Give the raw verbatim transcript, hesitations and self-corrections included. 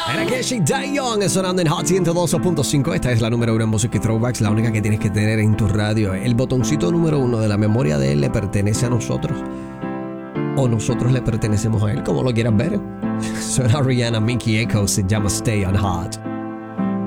Era Keshi Daeyoung sonando en Hot ciento dos punto cinco. Esta es la número uno en música y throwbacks, la única que tienes que tener en tu radio. El botoncito número uno de la memoria de él le pertenece a nosotros, o nosotros le pertenecemos a él, como lo quieras ver. Suena Rihanna, Mickey Echo, se llama Stay on Hot.